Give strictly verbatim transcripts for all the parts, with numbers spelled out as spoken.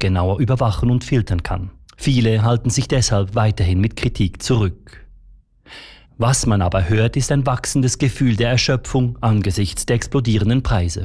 genauer überwachen und filtern kann. Viele halten sich deshalb weiterhin mit Kritik zurück. Was man aber hört, ist ein wachsendes Gefühl der Erschöpfung angesichts der explodierenden Preise.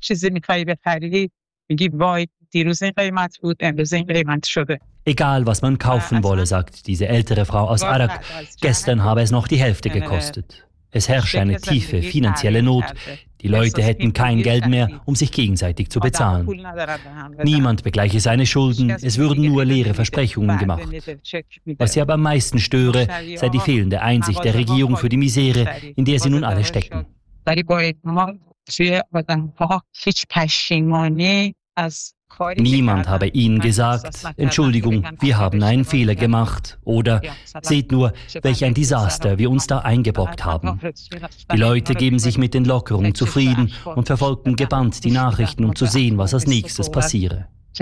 Egal, was man kaufen wolle, sagt diese ältere Frau aus Arak. Gestern habe es noch die Hälfte gekostet. Es herrsche eine tiefe finanzielle Not. Die Leute hätten kein Geld mehr, um sich gegenseitig zu bezahlen. Niemand begleiche seine Schulden, es würden nur leere Versprechungen gemacht. Was sie aber am meisten störe, sei die fehlende Einsicht der Regierung für die Misere, in der sie nun alle stecken. Niemand habe ihnen gesagt, Entschuldigung, wir haben einen Fehler gemacht oder seht nur, welch ein Desaster wir uns da eingebrockt haben. Die Leute geben sich mit den Lockerungen zufrieden und verfolgen gebannt die Nachrichten, um zu sehen, was als nächstes passiere.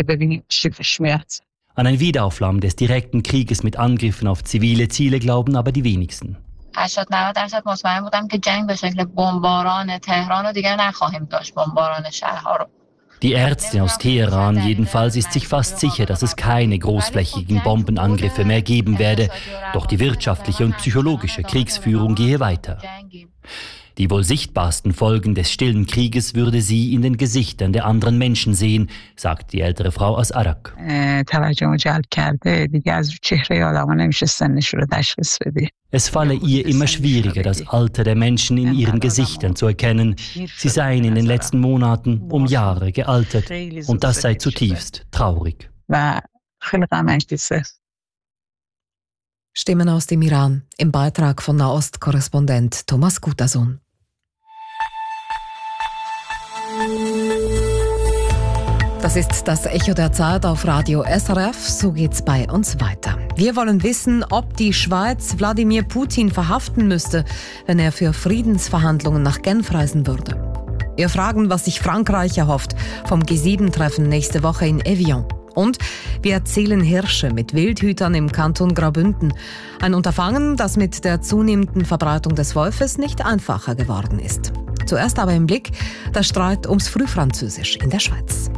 An ein Wiederaufflammen des direkten Krieges mit Angriffen auf zivile Ziele glauben aber die wenigsten. هشتاد نود درصد مطمئن بودم که جنگ به شکل بمباران تهران رو دیگر نخواهیم داشت بمباران شهرها رو. Die Ärztin aus Teheran jedenfalls ist sich fast sicher, dass es keine großflächigen Bombenangriffe mehr geben werde, doch die wirtschaftliche und psychologische Kriegsführung gehe weiter. Die wohl sichtbarsten Folgen des stillen Krieges würde sie in den Gesichtern der anderen Menschen sehen, sagt die ältere Frau aus Arak. Es falle ihr immer schwieriger, das Alter der Menschen in ihren Gesichtern zu erkennen. Sie seien in den letzten Monaten um Jahre gealtert und das sei zutiefst traurig. Stimmen aus dem Iran im Beitrag von Nahost-Korrespondent Thomas Gutason. Das ist das Echo der Zeit auf Radio S R F. So geht's bei uns weiter. Wir wollen wissen, ob die Schweiz Wladimir Putin verhaften müsste, wenn er für Friedensverhandlungen nach Genf reisen würde. Wir fragen, was sich Frankreich erhofft vom G sieben Treffen nächste Woche in Evian. Und wir erzählen Hirsche mit Wildhütern im Kanton Graubünden. Ein Unterfangen, das mit der zunehmenden Verbreitung des Wolfes nicht einfacher geworden ist. Zuerst aber im Blick der Streit ums Frühfranzösisch in der Schweiz.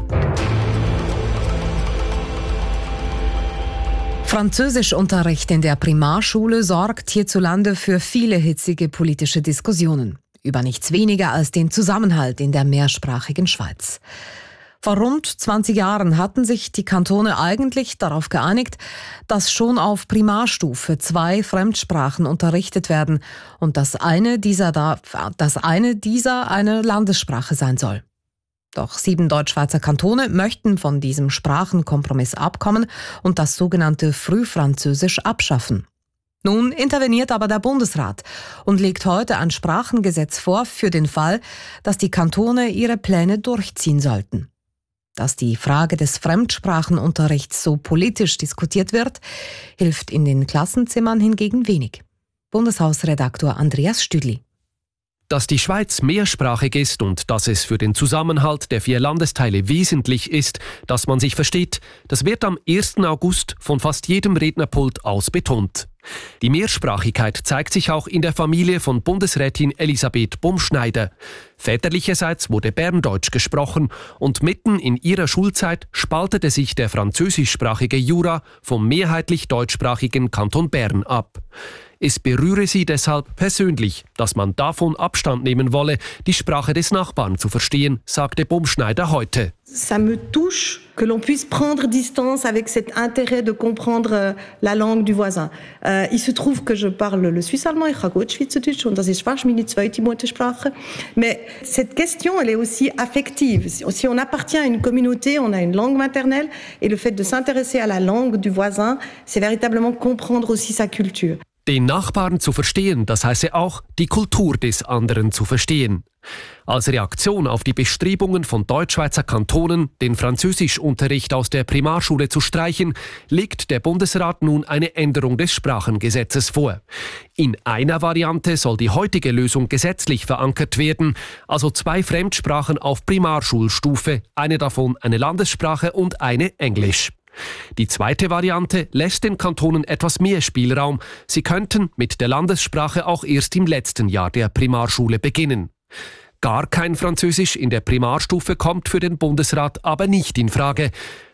Französischunterricht in der Primarschule sorgt hierzulande für viele hitzige politische Diskussionen. Über nichts weniger als den Zusammenhalt in der mehrsprachigen Schweiz. Vor rund zwanzig Jahren hatten sich die Kantone eigentlich darauf geeinigt, dass schon auf Primarstufe zwei Fremdsprachen unterrichtet werden und dass eine dieser, da, dass eine dieser eine Landessprache sein soll. Doch sieben Deutschschweizer Kantone möchten von diesem Sprachenkompromiss abkommen und das sogenannte Frühfranzösisch abschaffen. Nun interveniert aber der Bundesrat und legt heute ein Sprachengesetz vor für den Fall, dass die Kantone ihre Pläne durchziehen sollten. Dass die Frage des Fremdsprachenunterrichts so politisch diskutiert wird, hilft in den Klassenzimmern hingegen wenig. Bundeshausredaktor Andreas Stüdli. Dass die Schweiz mehrsprachig ist und dass es für den Zusammenhalt der vier Landesteile wesentlich ist, dass man sich versteht, das wird am ersten August von fast jedem Rednerpult aus betont. Die Mehrsprachigkeit zeigt sich auch in der Familie von Bundesrätin Elisabeth Bumschneider. Väterlicherseits wurde Berndeutsch gesprochen und mitten in ihrer Schulzeit spaltete sich der französischsprachige Jura vom mehrheitlich deutschsprachigen Kanton Bern ab. Es berühre sie deshalb persönlich, dass man davon Abstand nehmen wolle, die Sprache des Nachbarn zu verstehen, sagte Bumschneider heute. Ça me touche que l'on puisse prendre distance avec cet intérêt de comprendre la langue du voisin. Euh, il se trouve que je parle le suisse-allemand, ich kann gut Schweizerdeutsch und das ist fast meine zweite Muttersprache. Mais cette question, elle est aussi affective. Si on appartient à une communauté, on a une langue maternelle et le fait de s'intéresser à la langue du voisin, c'est véritablement comprendre aussi sa culture. Den Nachbarn zu verstehen, das heiße auch, die Kultur des anderen zu verstehen. Als Reaktion auf die Bestrebungen von Deutschschweizer Kantonen, den Französischunterricht aus der Primarschule zu streichen, legt der Bundesrat nun eine Änderung des Sprachengesetzes vor. In einer Variante soll die heutige Lösung gesetzlich verankert werden, also zwei Fremdsprachen auf Primarschulstufe, eine davon eine Landessprache und eine Englisch. Die zweite Variante lässt den Kantonen etwas mehr Spielraum. Sie könnten mit der Landessprache auch erst im letzten Jahr der Primarschule beginnen. Gar kein Französisch in der Primarstufe kommt für den Bundesrat aber nicht in Frage.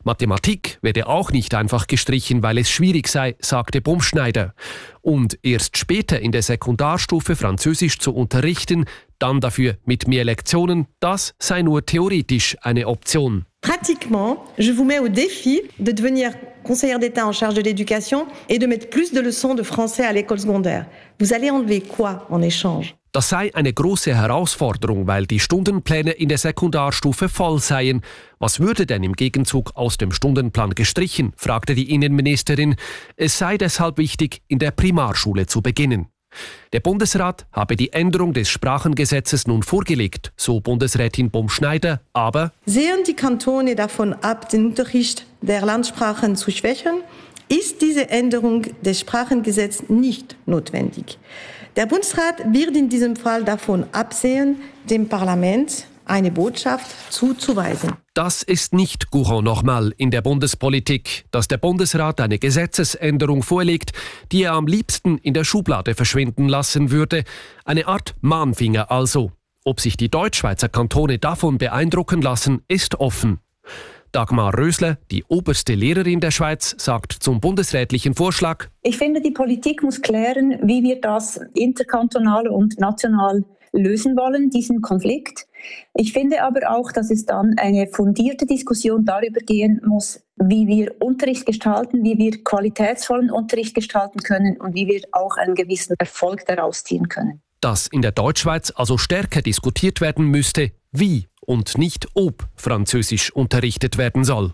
Mathematik werde auch nicht einfach gestrichen, weil es schwierig sei, sagte Bomschneider. Und erst später in der Sekundarstufe Französisch zu unterrichten, dann dafür mit mehr Lektionen, das sei nur theoretisch eine Option. Pratiquement, je vous mets au défi de devenir conseillère d'État en charge de l'éducation et de mettre plus de leçons de français à l'école secondaire. Vous allez enlever quoi en échange? Das sei eine große Herausforderung, weil die Stundenpläne in der Sekundarstufe voll seien. Was würde denn im Gegenzug aus dem Stundenplan gestrichen, fragte die Innenministerin. Es sei deshalb wichtig, in der Primarschule zu beginnen. Der Bundesrat habe die Änderung des Sprachengesetzes nun vorgelegt, so Bundesrätin Bomschneider, aber sehen die Kantone davon ab, den Unterricht der Landsprachen zu schwächen, ist diese Änderung des Sprachengesetzes nicht notwendig. Der Bundesrat wird in diesem Fall davon absehen, dem Parlament eine Botschaft zuzuweisen. Das ist nicht Courant normal in der Bundespolitik, dass der Bundesrat eine Gesetzesänderung vorlegt, die er am liebsten in der Schublade verschwinden lassen würde. Eine Art Mahnfinger also. Ob sich die Deutschschweizer Kantone davon beeindrucken lassen, ist offen. Dagmar Rösler, die oberste Lehrerin der Schweiz, sagt zum bundesrätlichen Vorschlag: Ich finde, die Politik muss klären, wie wir das interkantonal und national lösen wollen, diesen Konflikt. Ich finde aber auch, dass es dann eine fundierte Diskussion darüber gehen muss, wie wir Unterricht gestalten, wie wir qualitätsvollen Unterricht gestalten können und wie wir auch einen gewissen Erfolg daraus ziehen können. Dass in der Deutschschweiz also stärker diskutiert werden müsste, wie und nicht ob Französisch unterrichtet werden soll.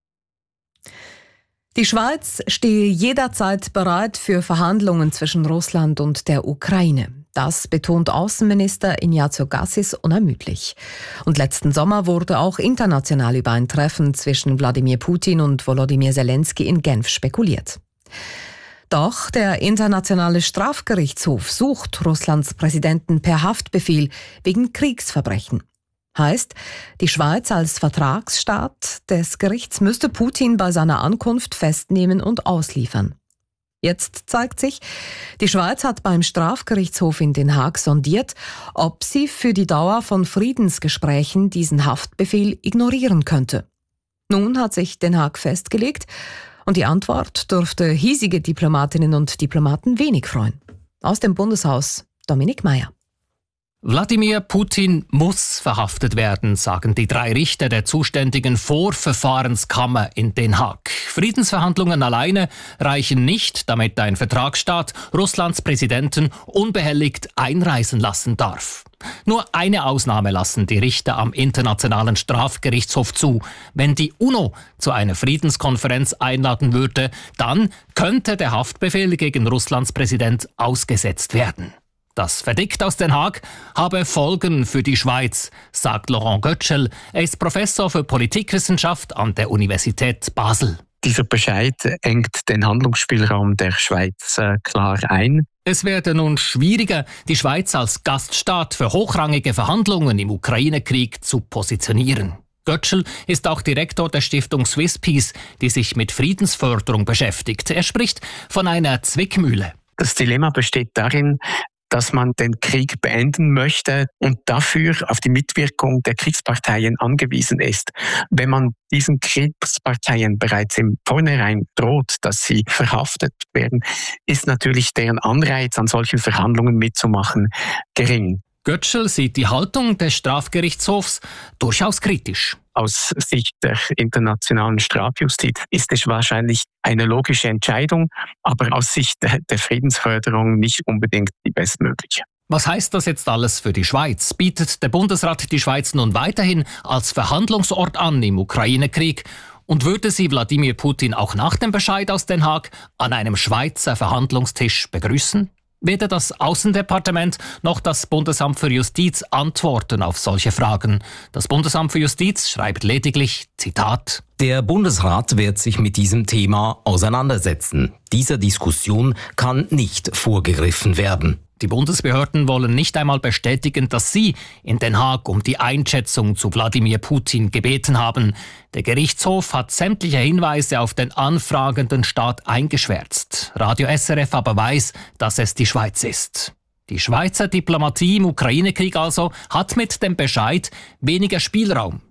Die Schweiz stehe jederzeit bereit für Verhandlungen zwischen Russland und der Ukraine. Das betont Außenminister Ignazio Cassis unermüdlich. Und letzten Sommer wurde auch international über ein Treffen zwischen Wladimir Putin und Volodymyr Zelensky in Genf spekuliert. Doch der Internationale Strafgerichtshof sucht Russlands Präsidenten per Haftbefehl wegen Kriegsverbrechen. Heißt, die Schweiz als Vertragsstaat des Gerichts müsste Putin bei seiner Ankunft festnehmen und ausliefern. Jetzt zeigt sich, die Schweiz hat beim Strafgerichtshof in Den Haag sondiert, ob sie für die Dauer von Friedensgesprächen diesen Haftbefehl ignorieren könnte. Nun hat sich Den Haag festgelegt und die Antwort dürfte hiesige Diplomatinnen und Diplomaten wenig freuen. Aus dem Bundeshaus Dominik Mayer. Wladimir Putin muss verhaftet werden, sagen die drei Richter der zuständigen Vorverfahrenskammer in Den Haag. Friedensverhandlungen alleine reichen nicht, damit ein Vertragsstaat Russlands Präsidenten unbehelligt einreisen lassen darf. Nur eine Ausnahme lassen die Richter am Internationalen Strafgerichtshof zu. Wenn die UNO zu einer Friedenskonferenz einladen würde, dann könnte der Haftbefehl gegen Russlands Präsident ausgesetzt werden. Das Verdikt aus Den Haag habe Folgen für die Schweiz, sagt Laurent Götschel. Er ist Professor für Politikwissenschaft an der Universität Basel. Dieser Bescheid engt den Handlungsspielraum der Schweiz äh, klar ein. Es werde nun schwieriger, die Schweiz als Gaststaat für hochrangige Verhandlungen im Ukraine-Krieg zu positionieren. Götschel ist auch Direktor der Stiftung Swiss Peace, die sich mit Friedensförderung beschäftigt. Er spricht von einer Zwickmühle. Das Dilemma besteht darin, dass man den Krieg beenden möchte und dafür auf die Mitwirkung der Kriegsparteien angewiesen ist. Wenn man diesen Kriegsparteien bereits im Vornherein droht, dass sie verhaftet werden, ist natürlich deren Anreiz, an solchen Verhandlungen mitzumachen, gering. Götschel sieht die Haltung des Strafgerichtshofs durchaus kritisch. Aus Sicht der internationalen Strafjustiz ist es wahrscheinlich eine logische Entscheidung, aber aus Sicht der Friedensförderung nicht unbedingt die bestmögliche. Was heißt das jetzt alles für die Schweiz? Bietet der Bundesrat die Schweiz nun weiterhin als Verhandlungsort an im Ukraine-Krieg? Und würde sie Wladimir Putin auch nach dem Bescheid aus Den Haag an einem Schweizer Verhandlungstisch begrüßen? Weder das Außendepartement noch das Bundesamt für Justiz antworten auf solche Fragen. Das Bundesamt für Justiz schreibt lediglich, Zitat: Der Bundesrat wird sich mit diesem Thema auseinandersetzen. Dieser Diskussion kann nicht vorgegriffen werden. Die Bundesbehörden wollen nicht einmal bestätigen, dass sie in Den Haag um die Einschätzung zu Wladimir Putin gebeten haben. Der Gerichtshof hat sämtliche Hinweise auf den anfragenden Staat eingeschwärzt. Radio S R F aber weiß, dass es die Schweiz ist. Die Schweizer Diplomatie im Ukraine-Krieg also hat mit dem Bescheid weniger Spielraum.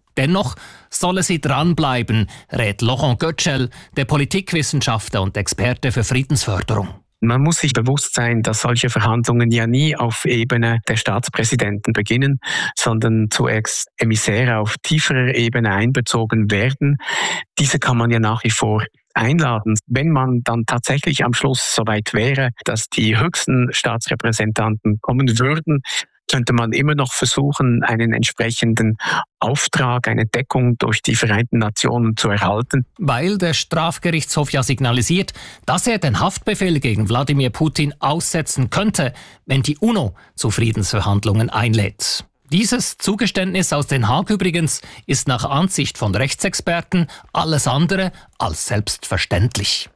Dennoch solle sie dranbleiben, rät Laurent Götschel, der Politikwissenschaftler und Experte für Friedensförderung. Man muss sich bewusst sein, dass solche Verhandlungen ja nie auf Ebene der Staatspräsidenten beginnen, sondern zuerst Emissäre auf tieferer Ebene einbezogen werden. Diese kann man ja nach wie vor einladen. Wenn man dann tatsächlich am Schluss soweit wäre, dass die höchsten Staatsrepräsentanten kommen würden, könnte man immer noch versuchen, einen entsprechenden Auftrag, eine Deckung durch die Vereinten Nationen zu erhalten. Weil der Strafgerichtshof ja signalisiert, dass er den Haftbefehl gegen Wladimir Putin aussetzen könnte, wenn die UNO zu Friedensverhandlungen einlädt. Dieses Zugeständnis aus Den Haag übrigens ist nach Ansicht von Rechtsexperten alles andere als selbstverständlich.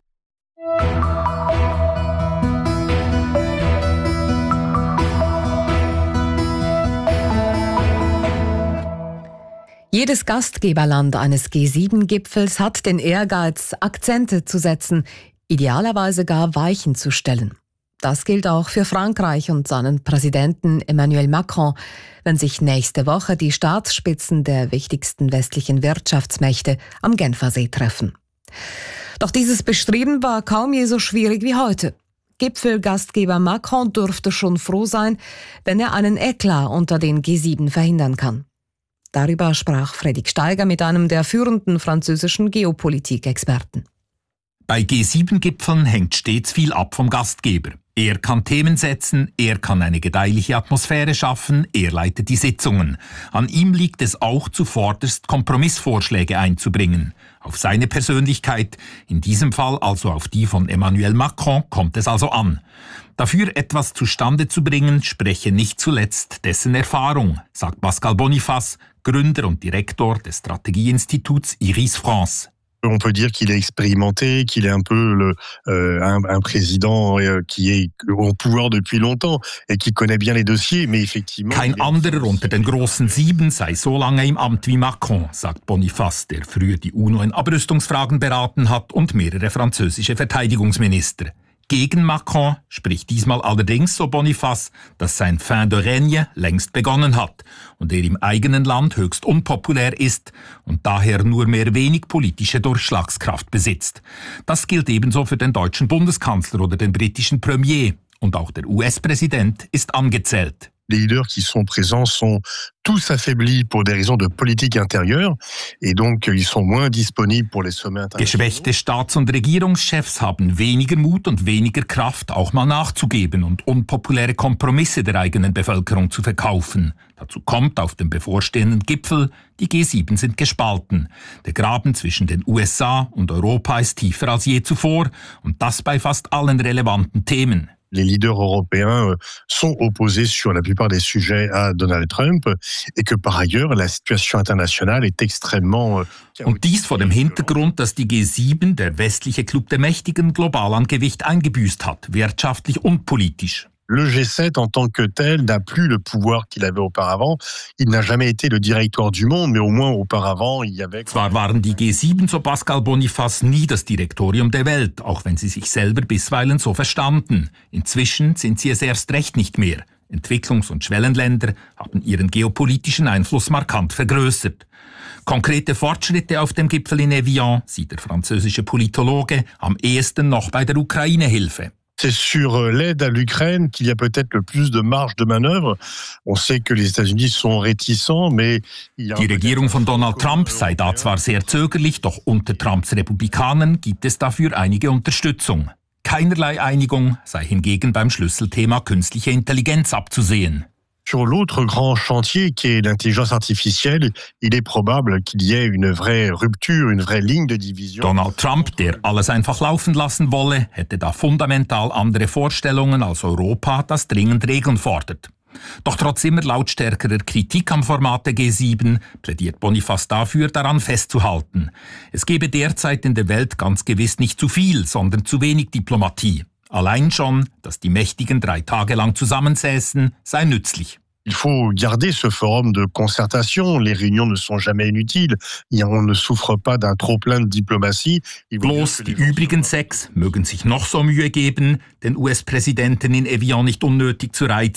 Jedes Gastgeberland eines G sieben Gipfels hat den Ehrgeiz, Akzente zu setzen, idealerweise gar Weichen zu stellen. Das gilt auch für Frankreich und seinen Präsidenten Emmanuel Macron, wenn sich nächste Woche die Staatsspitzen der wichtigsten westlichen Wirtschaftsmächte am Genfersee treffen. Doch dieses Bestreben war kaum je so schwierig wie heute. Gipfelgastgeber Macron dürfte schon froh sein, wenn er einen Eklat unter den G sieben verhindern kann. Darüber sprach Fredrik Steiger mit einem der führenden französischen Geopolitik-Experten. Bei G sieben Gipfeln hängt stets viel ab vom Gastgeber. Er kann Themen setzen, er kann eine gedeihliche Atmosphäre schaffen, er leitet die Sitzungen. An ihm liegt es auch zuvorderst, Kompromissvorschläge einzubringen. Auf seine Persönlichkeit, in diesem Fall also auf die von Emmanuel Macron, kommt es also an. Dafür etwas zustande zu bringen, spreche nicht zuletzt dessen Erfahrung, sagt Pascal Boniface, Gründer und Direktor des Strategieinstituts Iris France. On peut dire qu'il est expérimenté, qu'il est un peu le, euh, un, un président euh, qui est au pouvoir depuis longtemps et qui connaît bien les dossiers, mais effectivement... Kein anderer unter den großen Sieben sei so lange im Amt wie Macron, sagt Boniface, der früher die UNO in Abrüstungsfragen beraten hat und mehrere französische Verteidigungsminister. Gegen Macron spricht diesmal allerdings, so Boniface, dass sein Fin de règne längst begonnen hat und er im eigenen Land höchst unpopulär ist und daher nur mehr wenig politische Durchschlagskraft besitzt. Das gilt ebenso für den deutschen Bundeskanzler oder den britischen Premier und auch der U S-Präsident ist angezählt. Les leaders qui sont présents sont tous affaiblis pour des raisons de politique intérieure et donc ils sont moins disponibles pour les sommets internationaux. Geschwächte Staats- und Regierungschefs haben weniger Mut und weniger Kraft, auch mal nachzugeben und unpopuläre Kompromisse der eigenen Bevölkerung zu verkaufen. Dazu kommt auf dem bevorstehenden Gipfel, die G sieben sind gespalten. Der Graben zwischen den U S A und Europa ist tiefer als je zuvor und das bei fast allen relevanten Themen. Les leaders européens sont opposés sur la plupart des sujets à Donald Trump et que par ailleurs la situation internationale est extrêmement... Und dies vor dem Hintergrund, dass die G sieben, der westliche Club der Mächtigen, global an Gewicht eingebüßt hat, wirtschaftlich und politisch. Le G sept en tant que tel n'a plus le pouvoir qu'il avait auparavant. Il n'a jamais été le directoire du monde, mais au moins auparavant il y avait... Zwar waren die G sieben, so Pascal Boniface, nie das Direktorium der Welt, auch wenn sie sich selber bisweilen so verstanden. Inzwischen sind sie es erst recht nicht mehr. Entwicklungs- und Schwellenländer haben ihren geopolitischen Einfluss markant vergrößert. Konkrete Fortschritte auf dem Gipfel in Evian sieht der französische Politologe am ehesten noch bei der Ukraine-Hilfe. C'est sur l'aide à l'Ukraine qu'il y a peut-être le plus de marge de manœuvre. On sait que les États-Unis sont réticents, mais... Die Regierung von Donald Trump sei da zwar sehr zögerlich, doch unter Trumps Republikanern gibt es dafür einige Unterstützung. Keinerlei Einigung sei hingegen beim Schlüsselthema künstliche Intelligenz abzusehen. Sur l'autre grand chantier qui est l'intelligence artificielle, il est probable qu'il y ait une vraie rupture, une vraie ligne de division. Donald Trump, der alles einfach laufen lassen wolle, hätte da fundamental andere Vorstellungen als Europa, das dringend Regeln fordert. Doch trotz immer lautstärkerer Kritik am Format der G sieben plädiert Boniface dafür, daran festzuhalten. Es gebe derzeit in der Welt ganz gewiss nicht zu viel, sondern zu wenig Diplomatie. Allein schon, dass die Mächtigen drei Tage lang zusammensäßen, sei nützlich. Il faut garder ce forum de concertation. Les réunions ne sont jamais inutiles. On ne souffre pas d'un trop-plein de diplomatie. Bloß die übrigen sechs mögen sich noch so Mühe geben, den U S-Präsidenten in Evian nicht unnötig zu reizen.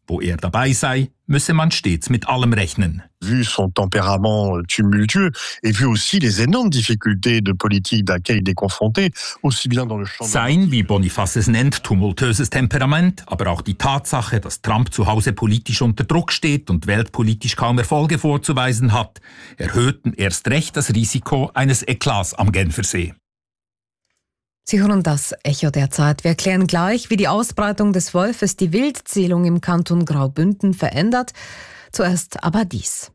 Wo er dabei sei, müsse man stets mit allem rechnen. Vu son tempérament tumultueux et vu aussi les énormes difficultés de politique auxquelles il est confronté, aussi bien dans le champ... Sein, wie Boniface es nennt, tumultuöses Temperament, aber auch die Tatsache, dass Trump zu Hause politisch unter Druck steht und weltpolitisch kaum Erfolge vorzuweisen hat, erhöhten erst recht das Risiko eines Eklats am Genfersee. Sie hören das Echo der Zeit. Wir erklären gleich, wie die Ausbreitung des Wolfes die Wildzählung im Kanton Graubünden verändert. Zuerst aber dies.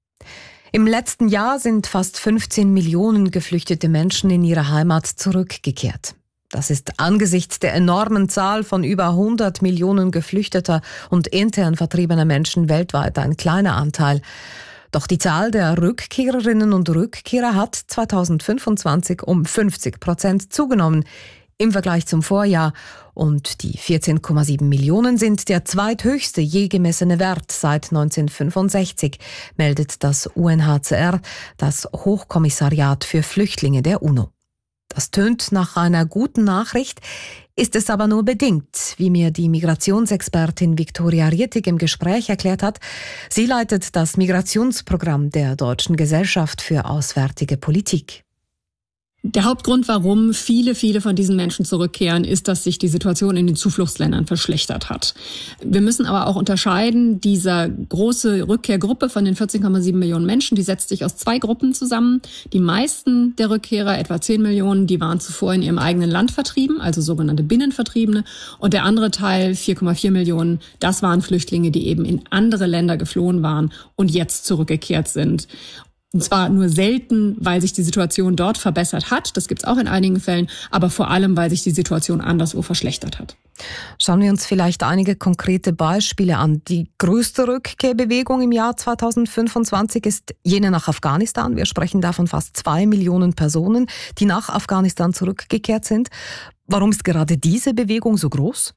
Im letzten Jahr sind fast fünfzehn Millionen geflüchtete Menschen in ihre Heimat zurückgekehrt. Das ist angesichts der enormen Zahl von über hundert Millionen geflüchteter und intern vertriebener Menschen weltweit ein kleiner Anteil. Doch die Zahl der Rückkehrerinnen und Rückkehrer hat zweitausendfünfundzwanzig um fünfzig Prozent zugenommen im Vergleich zum Vorjahr. Und die vierzehn Komma sieben Millionen sind der zweithöchste je gemessene Wert seit neunzehnhundertfünfundsechzig, meldet das U N H C R, das Hochkommissariat für Flüchtlinge der UNO. Das tönt nach einer guten Nachricht, ist es aber nur bedingt, wie mir die Migrationsexpertin Viktoria Rietig im Gespräch erklärt hat. Sie leitet das Migrationsprogramm der Deutschen Gesellschaft für Auswärtige Politik. Der Hauptgrund, warum viele, viele von diesen Menschen zurückkehren, ist, dass sich die Situation in den Zufluchtsländern verschlechtert hat. Wir müssen aber auch unterscheiden, diese große Rückkehrgruppe von den vierzehn Komma sieben Millionen Menschen, die setzt sich aus zwei Gruppen zusammen. Die meisten der Rückkehrer, etwa zehn Millionen, die waren zuvor in ihrem eigenen Land vertrieben, also sogenannte Binnenvertriebene. Und der andere Teil, vier Komma vier Millionen, das waren Flüchtlinge, die eben in andere Länder geflohen waren und jetzt zurückgekehrt sind. Und zwar nur selten, weil sich die Situation dort verbessert hat, das gibt's auch in einigen Fällen, aber vor allem, weil sich die Situation anderswo verschlechtert hat. Schauen wir uns vielleicht einige konkrete Beispiele an. Die größte Rückkehrbewegung im Jahr zweitausendfünfundzwanzig ist jene nach Afghanistan. Wir sprechen da von fast zwei Millionen Personen, die nach Afghanistan zurückgekehrt sind. Warum ist gerade diese Bewegung so groß?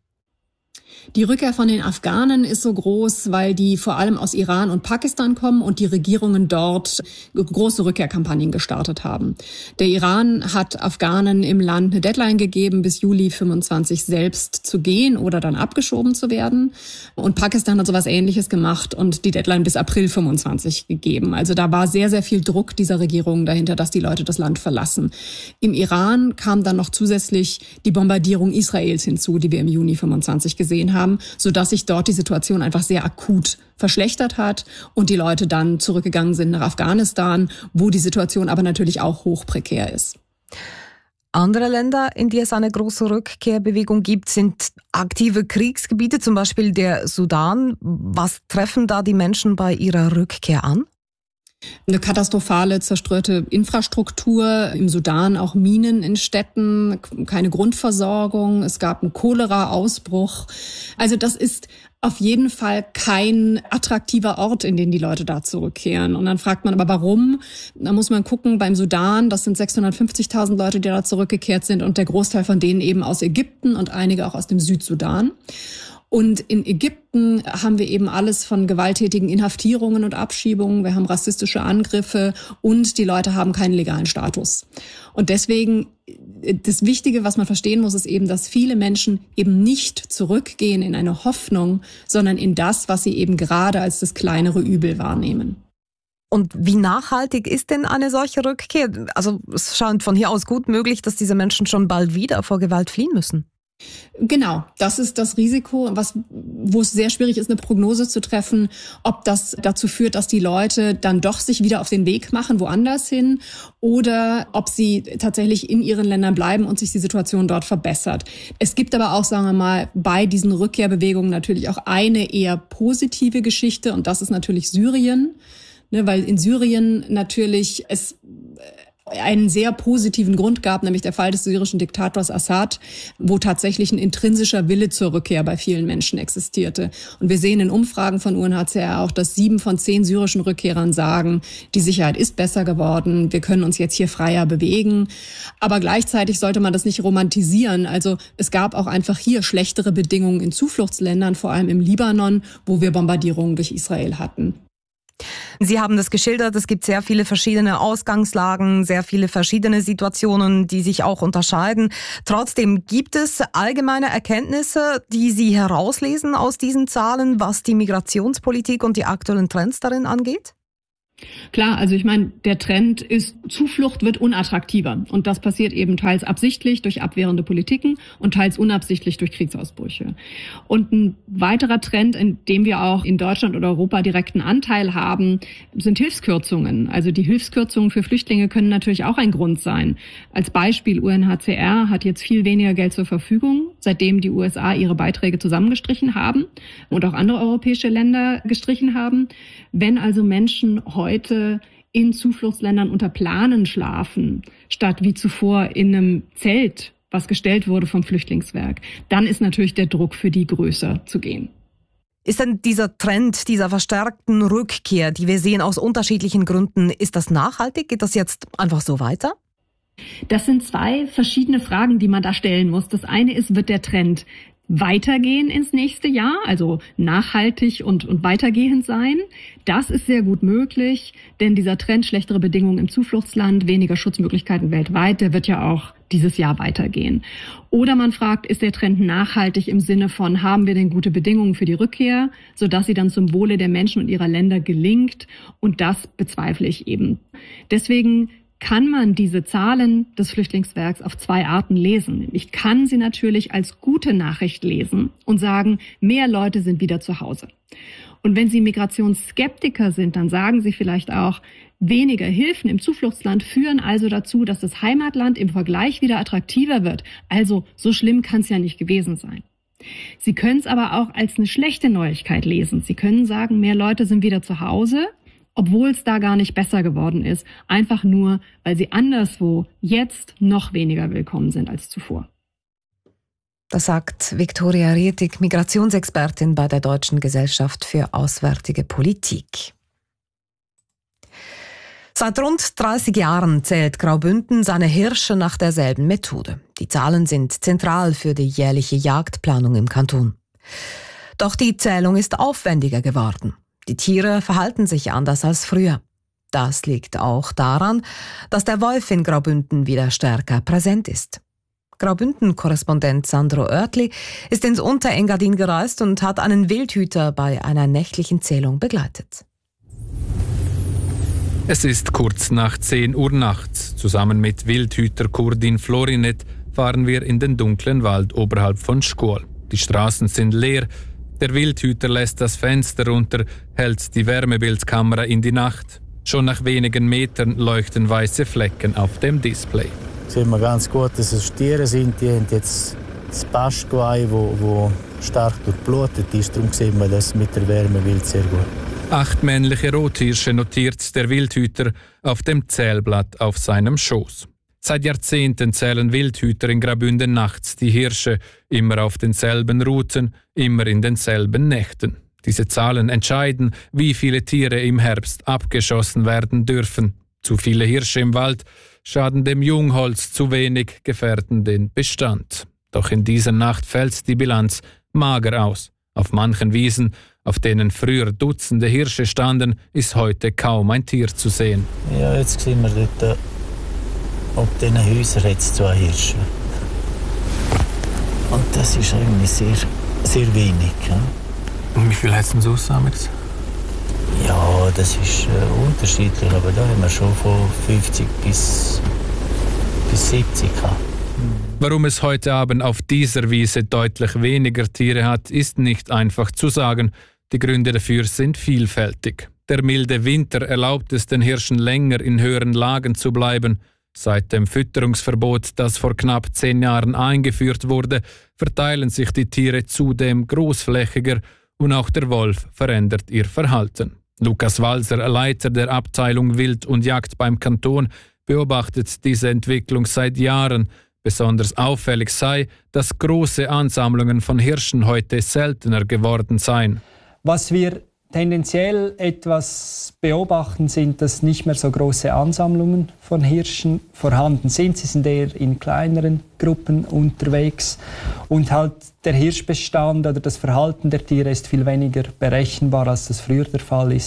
Die Rückkehr von den Afghanen ist so groß, weil die vor allem aus Iran und Pakistan kommen und die Regierungen dort große Rückkehrkampagnen gestartet haben. Der Iran hat Afghanen im Land eine Deadline gegeben, bis Juli fünfundzwanzig selbst zu gehen oder dann abgeschoben zu werden. Und Pakistan hat sowas Ähnliches gemacht und die Deadline bis April fünfundzwanzig gegeben. Also da war sehr, sehr viel Druck dieser Regierungen dahinter, dass die Leute das Land verlassen. Im Iran kam dann noch zusätzlich die Bombardierung Israels hinzu, die wir im Juni fünfundzwanzig gesehen haben. haben, sodass sich dort die Situation einfach sehr akut verschlechtert hat und die Leute dann zurückgegangen sind nach Afghanistan, wo die Situation aber natürlich auch hoch prekär ist. Andere Länder, in die es eine große Rückkehrbewegung gibt, sind aktive Kriegsgebiete, zum Beispiel der Sudan. Was treffen da die Menschen bei ihrer Rückkehr an? Eine katastrophale, zerstörte Infrastruktur, im Sudan auch Minen in Städten, keine Grundversorgung, es gab einen Cholera-Ausbruch. Also das ist auf jeden Fall kein attraktiver Ort, in den die Leute da zurückkehren. Und dann fragt man aber, warum? Da muss man gucken, beim Sudan, das sind sechshundertfünfzigtausend Leute, die da zurückgekehrt sind und der Großteil von denen eben aus Ägypten und einige auch aus dem Südsudan. Und in Ägypten haben wir eben alles von gewalttätigen Inhaftierungen und Abschiebungen. Wir haben rassistische Angriffe und die Leute haben keinen legalen Status. Und deswegen, das Wichtige, was man verstehen muss, ist eben, dass viele Menschen eben nicht zurückgehen in eine Hoffnung, sondern in das, was sie eben gerade als das kleinere Übel wahrnehmen. Und wie nachhaltig ist denn eine solche Rückkehr? Also es scheint von hier aus gut möglich, dass diese Menschen schon bald wieder vor Gewalt fliehen müssen. Genau, das ist das Risiko, was, wo es sehr schwierig ist, eine Prognose zu treffen, ob das dazu führt, dass die Leute dann doch sich wieder auf den Weg machen, woanders hin, oder ob sie tatsächlich in ihren Ländern bleiben und sich die Situation dort verbessert. Es gibt aber auch, sagen wir mal, bei diesen Rückkehrbewegungen natürlich auch eine eher positive Geschichte, und das ist natürlich Syrien, ne, weil in Syrien natürlich es einen sehr positiven Grund gab, nämlich der Fall des syrischen Diktators Assad, wo tatsächlich ein intrinsischer Wille zur Rückkehr bei vielen Menschen existierte. Und wir sehen in Umfragen von U N H C R auch, dass sieben von zehn syrischen Rückkehrern sagen, die Sicherheit ist besser geworden, wir können uns jetzt hier freier bewegen. Aber gleichzeitig sollte man das nicht romantisieren. Also es gab auch einfach hier schlechtere Bedingungen in Zufluchtsländern, vor allem im Libanon, wo wir Bombardierungen durch Israel hatten. Sie haben das geschildert, es gibt sehr viele verschiedene Ausgangslagen, sehr viele verschiedene Situationen, die sich auch unterscheiden. Trotzdem gibt es allgemeine Erkenntnisse, die Sie herauslesen aus diesen Zahlen, was die Migrationspolitik und die aktuellen Trends darin angeht? Klar, also ich meine, der Trend ist, Zuflucht wird unattraktiver. Und das passiert eben teils absichtlich durch abwehrende Politiken und teils unabsichtlich durch Kriegsausbrüche. Und ein weiterer Trend, in dem wir auch in Deutschland oder Europa direkten Anteil haben, sind Hilfskürzungen. Also die Hilfskürzungen für Flüchtlinge können natürlich auch ein Grund sein. Als Beispiel, U N H C R hat jetzt viel weniger Geld zur Verfügung, seitdem die U S A ihre Beiträge zusammengestrichen haben und auch andere europäische Länder gestrichen haben. Wenn also Menschen heute in Zufluchtsländern unter Planen schlafen, statt wie zuvor in einem Zelt, was gestellt wurde vom Flüchtlingswerk, dann ist natürlich der Druck für die größer zu gehen. Ist denn dieser Trend, dieser verstärkten Rückkehr, die wir sehen aus unterschiedlichen Gründen, ist das nachhaltig? Geht das jetzt einfach so weiter? Das sind zwei verschiedene Fragen, die man da stellen muss. Das eine ist, wird der Trend weitergehen ins nächste Jahr, also nachhaltig und, und weitergehend sein? Das ist sehr gut möglich, denn dieser Trend schlechtere Bedingungen im Zufluchtsland, weniger Schutzmöglichkeiten weltweit, der wird ja auch dieses Jahr weitergehen. Oder man fragt, ist der Trend nachhaltig im Sinne von, haben wir denn gute Bedingungen für die Rückkehr, sodass sie dann zum Wohle der Menschen und ihrer Länder gelingt? Und das bezweifle ich eben. Deswegen kann man diese Zahlen des Flüchtlingswerks auf zwei Arten lesen. Ich kann sie natürlich als gute Nachricht lesen und sagen, mehr Leute sind wieder zu Hause. Und wenn Sie Migrationsskeptiker sind, dann sagen Sie vielleicht auch, weniger Hilfen im Zufluchtsland führen also dazu, dass das Heimatland im Vergleich wieder attraktiver wird. Also so schlimm kann es ja nicht gewesen sein. Sie können es aber auch als eine schlechte Neuigkeit lesen. Sie können sagen, mehr Leute sind wieder zu Hause, obwohl es da gar nicht besser geworden ist, einfach nur, weil sie anderswo jetzt noch weniger willkommen sind als zuvor. Das sagt Viktoria Rietig, Migrationsexpertin bei der Deutschen Gesellschaft für Auswärtige Politik. Seit rund dreißig Jahren zählt Graubünden seine Hirsche nach derselben Methode. Die Zahlen sind zentral für die jährliche Jagdplanung im Kanton. Doch die Zählung ist aufwendiger geworden. Die Tiere verhalten sich anders als früher. Das liegt auch daran, dass der Wolf in Graubünden wieder stärker präsent ist. Graubünden-Korrespondent Sandro Oertli ist ins Unterengadin gereist und hat einen Wildhüter bei einer nächtlichen Zählung begleitet. Es ist kurz nach zehn Uhr nachts. Zusammen mit Wildhüter Kurdin Florinet fahren wir in den dunklen Wald oberhalb von Schkuol. Die Straßen sind leer. Der Wildhüter lässt das Fenster runter, hält die Wärmebildkamera in die Nacht. Schon nach wenigen Metern leuchten weiße Flecken auf dem Display. Sieht man ganz gut, dass es Tiere sind. Die haben jetzt das Bastgeweih, wo, wo stark durchblutet ist. Darum sieht man das mit der Wärmebild sehr gut. Acht männliche Rothirsche notiert der Wildhüter auf dem Zählblatt auf seinem Schoß. Seit Jahrzehnten zählen Wildhüter in Graubünden nachts die Hirsche, immer auf denselben Routen, immer in denselben Nächten. Diese Zahlen entscheiden, wie viele Tiere im Herbst abgeschossen werden dürfen. Zu viele Hirsche im Wald schaden dem Jungholz, zu wenig gefährden den Bestand. Doch in dieser Nacht fällt die Bilanz mager aus. Auf manchen Wiesen, auf denen früher Dutzende Hirsche standen, ist heute kaum ein Tier zu sehen. Ja, jetzt sehen wir dort, ob diesen Häusern jetzt zwei Hirsche. Und das ist eigentlich sehr, sehr wenig. Ja? Und wie viel hat es denn sonst? Ja, das ist äh, unterschiedlich, aber da haben wir schon von fünfzig bis, bis siebzig gehabt. Warum es heute Abend auf dieser Wiese deutlich weniger Tiere hat, ist nicht einfach zu sagen. Die Gründe dafür sind vielfältig. Der milde Winter erlaubt es den Hirschen länger in höheren Lagen zu bleiben. Seit dem Fütterungsverbot, das vor knapp zehn Jahren eingeführt wurde, verteilen sich die Tiere zudem großflächiger und auch der Wolf verändert ihr Verhalten. Lukas Walser, Leiter der Abteilung Wild und Jagd beim Kanton, beobachtet diese Entwicklung seit Jahren. Besonders auffällig sei, dass große Ansammlungen von Hirschen heute seltener geworden seien. Was wir tendenziell etwas beobachten, sind, dass nicht mehr so große Ansammlungen von Hirschen vorhanden sind. Sie sind eher in kleineren Gruppen unterwegs. Und halt der Hirschbestand oder das Verhalten der Tiere ist viel weniger berechenbar, als das früher der Fall ist,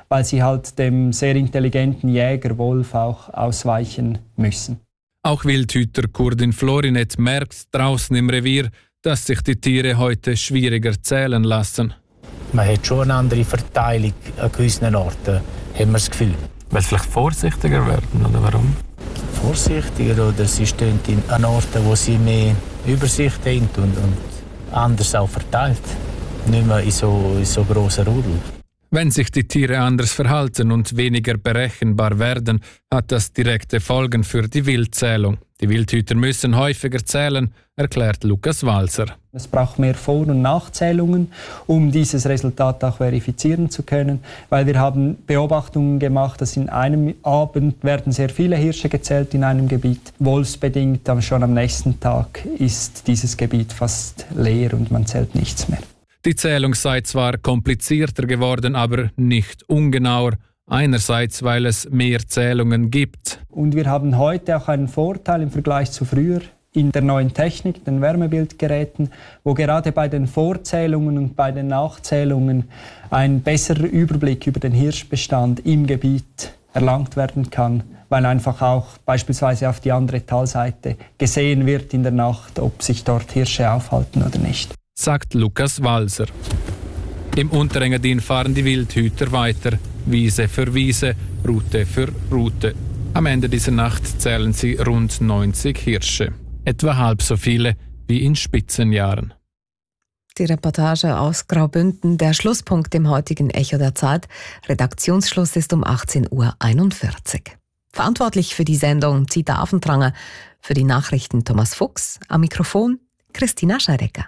weil sie halt dem sehr intelligenten Jäger Wolf auch ausweichen müssen. Auch Wildhüter Kurdin Florinet merkt draußen im Revier, dass sich die Tiere heute schwieriger zählen lassen. Man hat schon eine andere Verteilung an gewissen Orten, haben wir das Gefühl. Weil sie vielleicht vorsichtiger werden, oder warum? Vorsichtiger, oder sie stehen an Orten, wo sie mehr Übersicht haben und, und anders auch verteilt. Nicht mehr in so, in so grossen Rudel. Wenn sich die Tiere anders verhalten und weniger berechenbar werden, hat das direkte Folgen für die Wildzählung. Die Wildhüter müssen häufiger zählen, erklärt Lukas Walser. Es braucht mehr Vor- und Nachzählungen, um dieses Resultat auch verifizieren zu können, weil wir haben Beobachtungen gemacht, dass in einem Abend werden sehr viele Hirsche gezählt in einem Gebiet. Wolfsbedingt, aber schon am nächsten Tag ist dieses Gebiet fast leer und man zählt nichts mehr. Die Zählung sei zwar komplizierter geworden, aber nicht ungenauer. Einerseits, weil es mehr Zählungen gibt. Und wir haben heute auch einen Vorteil im Vergleich zu früher in der neuen Technik, den Wärmebildgeräten, wo gerade bei den Vorzählungen und bei den Nachzählungen ein besserer Überblick über den Hirschbestand im Gebiet erlangt werden kann, weil einfach auch beispielsweise auf die andere Talseite gesehen wird in der Nacht, ob sich dort Hirsche aufhalten oder nicht. Sagt Lukas Walser. Im Unterengadin fahren die Wildhüter weiter, Wiese für Wiese, Route für Route. Am Ende dieser Nacht zählen sie rund neunzig Hirsche, etwa halb so viele wie in Spitzenjahren. Die Reportage aus Graubünden, der Schlusspunkt im heutigen Echo der Zeit. Redaktionsschluss ist um achtzehn Uhr einundvierzig. Verantwortlich für die Sendung Zita Affentranger, für die Nachrichten Thomas Fuchs, am Mikrofon Christina Scheidecker.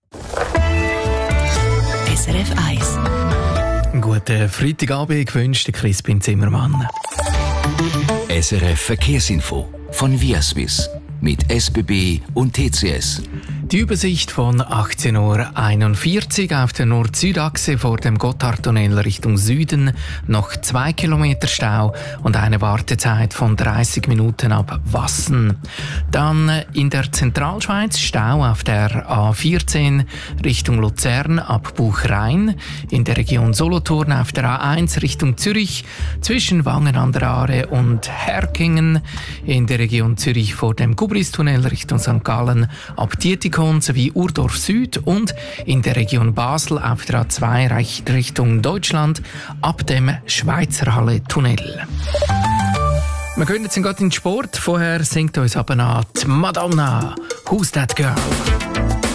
S R F eins. Guten Freitagabend wünscht Crispin Zimmermann. S R F Verkehrsinfo von Viaswiss mit S B B und T C S. Die Übersicht von achtzehn Uhr einundvierzig auf der Nord-Süd-Achse vor dem Gotthardtunnel Richtung Süden noch zwei Kilometer Stau und eine Wartezeit von dreißig Minuten ab Wassen. Dann in der Zentralschweiz Stau auf der A vierzehn Richtung Luzern ab Buchrein, in der Region Solothurn auf der A eins Richtung Zürich zwischen Wangen an der Aare und Herkingen, in der Region Zürich vor dem Gubristunnel Richtung Sankt Gallen ab Dietikon sowie Urdorf Süd und in der Region Basel auf der A zwei Richtung Deutschland ab dem Schweizerhalle-Tunnel. Wir gehen jetzt gerade in den Sport. Vorher singt uns aber noch die Madonna «Who's That Girl?»